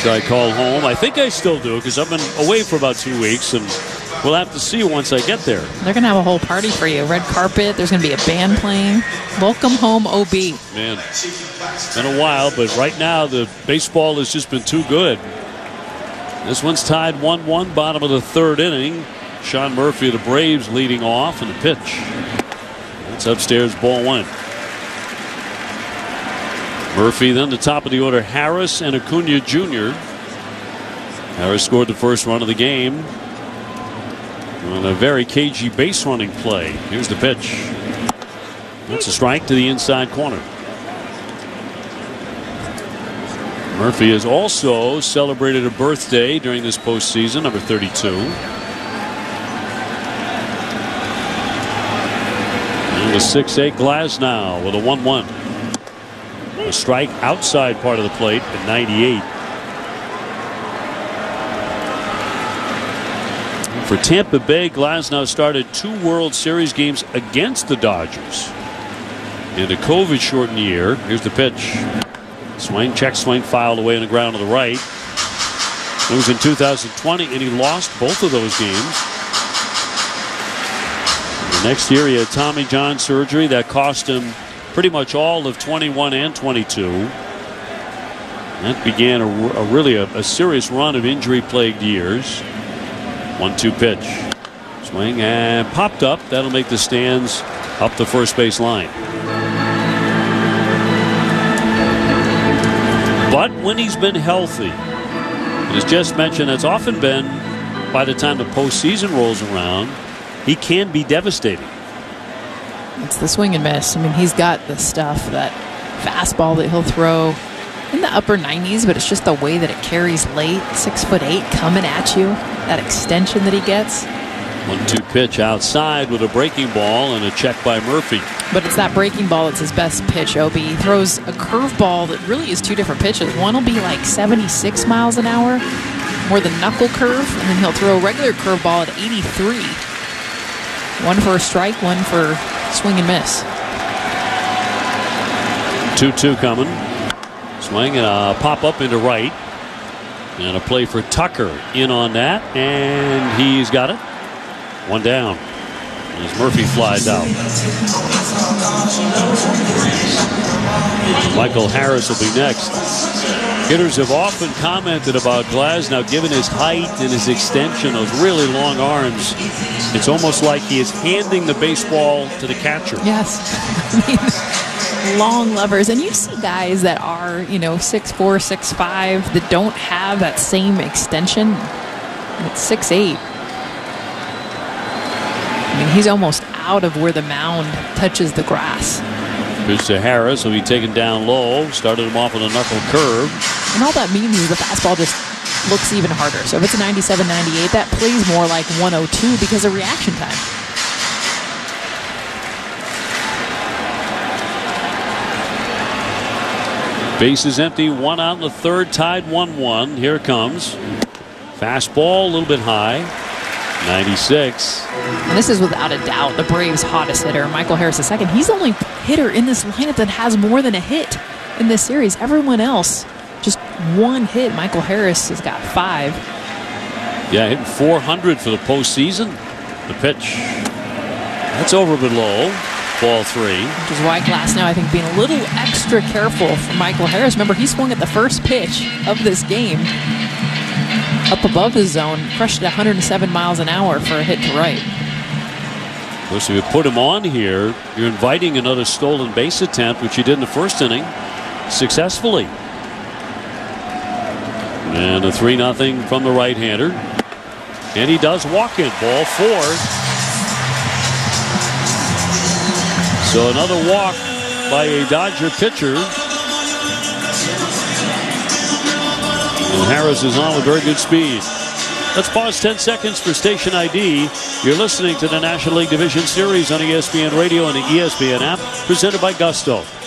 which I call home. I think I still do because I've been away for about 2 weeks, and we'll have to see you once I get there. They're going to have a whole party for you. Red carpet. There's going to be a band playing. Welcome home, OB. Man, it's been a while, but right now the baseball has just been too good. This one's tied 1-1, bottom of the third inning. Sean Murphy of the Braves leading off, and the pitch. It's upstairs, ball one. Murphy, then the top of the order, Harris and Acuna Jr. Harris scored the first run of the game on a very cagey base running play. Here's the pitch. That's a strike to the inside corner. Murphy has also celebrated a birthday during this postseason, number 32. And the 6'8" Glasnow with a 1-1. A strike outside part of the plate at 98. For Tampa Bay, Glasnow started 2 World Series games against the Dodgers in a COVID-shortened year. Here's the pitch. Swing, check swing, filed away on the ground to the right. It was in 2020, and he lost both of those games. The next year, he had Tommy John surgery that cost him pretty much all of 21 and 22. That began a serious run of injury-plagued years. 1-2 pitch. Swing and popped up. That'll make the stands up the first base line. But when he's been healthy, as just mentioned, that's often been by the time the postseason rolls around, he can be devastating. It's the swing and miss. I mean, he's got the stuff, that fastball that he'll throw in the upper 90s, but it's just the way that it carries late. 6'8" coming at you. That extension that he gets. 1-2 pitch outside with a breaking ball and a check by Murphy. But it's that breaking ball that's his best pitch, OB. He throws a curveball that really is 2 different pitches. One will be like 76 miles an hour, more the knuckle curve, and then he'll throw a regular curveball at 83. One for a strike, one for swing and miss. 2-2 coming. Swing and a pop up into right. And a play for Tucker in on that. And he's got it. One down as Murphy flies out. Michael Harris will be next. Hitters have often commented about Glasnow, given his height and his extension, those really long arms. It's almost like he is handing the baseball to the catcher. Yes. I mean, long levers. And you see guys that are, 6'4", 6'5", that don't have that same extension. It's 6'8". I mean, he's almost out of where the mound touches the grass. Pitch to Harris, will be taken down low. Started him off with a knuckle curve. And all that means is the fastball just looks even harder. So if it's a 97, 98, that plays more like 102 because of reaction time. Base is empty, 1 out in the third, tied 1-1. Here it comes. Fastball, a little bit high. 96. And this is without a doubt the Braves' hottest hitter, Michael Harris II. He's the only hitter in this lineup that has more than a hit in this series. Everyone else, just 1 hit. Michael Harris has got 5. Yeah, hitting 400 for the postseason. The pitch. That's over below. Ball 3. Which is why Glasnow, I think, being a little extra careful for Michael Harris. Remember, he swung at the first pitch of this game up above the zone, crushed at 107 miles an hour for a hit to right. Of course, if you put him on here, you're inviting another stolen base attempt, which he did in the first inning successfully. And a 3-0 from the right-hander. And he does walk in. Ball 4. So another walk by a Dodger pitcher. And Harris is on with very good speed. Let's pause 10 seconds for station ID. You're listening to the National League Division Series on ESPN Radio and the ESPN app, presented by Gusto.